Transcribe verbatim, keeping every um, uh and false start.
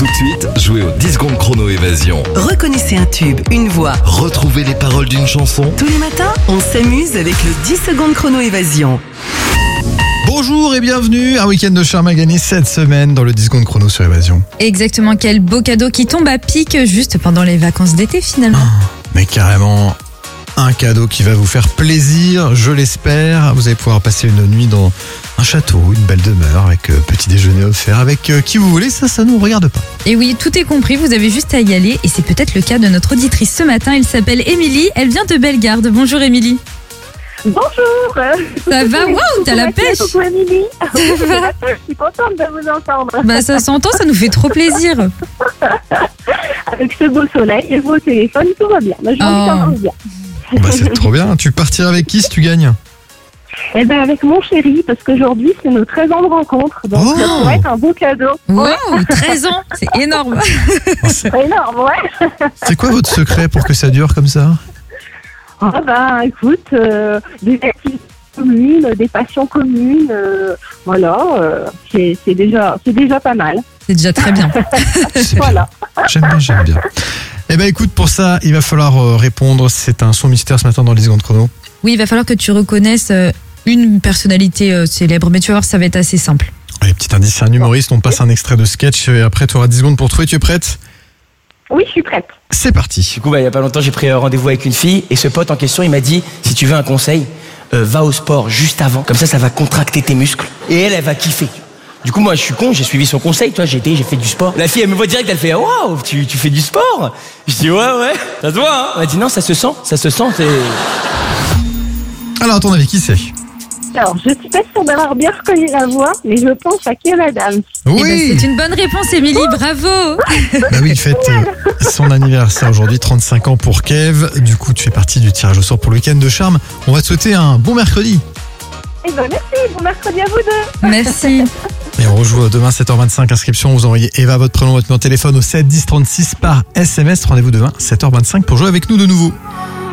Tout de suite, jouez au dix secondes chrono évasion. Reconnaissez un tube, une voix. Retrouvez les paroles d'une chanson. Tous les matins, on s'amuse avec le dix secondes chrono évasion. Bonjour et bienvenue, un week-end de charme à gagner cette semaine dans le dix secondes chrono sur Évasion. Exactement, quel beau cadeau qui tombe à pic juste pendant les vacances d'été finalement. Oh, mais carrément, un cadeau qui va vous faire plaisir, je l'espère. Vous allez pouvoir passer une nuit dans un château, une belle demeure avec euh, petit déjeuner offert avec euh, qui vous voulez, ça, ça nous regarde pas. Et oui, tout est compris, vous avez juste à y aller et c'est peut-être le cas de notre auditrice ce matin. Elle s'appelle Émilie, elle vient de Bellegarde. Bonjour Émilie. Bonjour. Ça va? Waouh, t'as la pêche. Coucou Émilie. Je suis contente de vous entendre. Bah ça s'entend, ça nous fait trop plaisir. Avec ce beau soleil et vos téléphones, tout va bien. Moi, je Oh. m'en bien. Bah, c'est trop bien, tu partiras avec qui si tu gagnes? Eh ben avec mon chéri, parce qu'aujourd'hui c'est nos treize ans de rencontre, donc Oh. ça pourrait être un beau cadeau. Waouh, treize ans, c'est énorme. C'est énorme, ouais. C'est quoi votre secret pour que ça dure comme ça? Ah ben écoute, euh, des activités communes, des passions communes, euh, voilà, euh, c'est c'est déjà, c'est déjà pas mal. C'est déjà très bien. C'est Voilà. bien. J'aime bien, j'aime bien. Eh ben écoute, pour ça, il va falloir euh, répondre. C'est un son mystère ce matin dans les secondes chrono. Oui, il va falloir que tu reconnaisses euh, une personnalité euh, célèbre, mais tu vas voir, ça va être assez simple. Allez, petit indice, c'est un humoriste. On passe un extrait de sketch et après tu auras dix secondes pour trouver. Tu es prête? Oui, je suis prête. C'est parti. Du coup, bah, il y a pas longtemps, j'ai pris euh, rendez-vous avec une fille et ce pote en question, il m'a dit si tu veux un conseil, euh, va au sport juste avant, comme ça, ça va contracter tes muscles et elle, elle va kiffer. Du coup, moi, je suis con, j'ai suivi son conseil, toi, j'ai été, j'ai fait du sport. La fille, elle me voit direct, elle fait waouh, tu, tu fais du sport? Je dis ouais, ouais, ça se voit, hein? Elle m'a dit non, ça se sent, ça se sent. C'est... Alors, à ton avis, qui c'est? Alors, je suis pas sûre d'avoir bien reconnu la voix, mais je pense à Kev Adams. Eh ben, Oui. c'est une bonne réponse, Émilie, bravo. Bah oui, il fête euh, son anniversaire aujourd'hui, trente-cinq ans pour Kev. Du coup, tu fais partie du tirage au sort pour le week-end de charme. On va te souhaiter un bon mercredi. Eh ben merci, bon mercredi à vous deux. Merci. Et on rejoue demain sept heures vingt-cinc. Inscription, vous envoyez Eva, votre prénom, votre numéro de téléphone au sept dix trente-six par S M S. Rendez-vous demain sept heures vingt-cinq pour jouer avec nous de nouveau.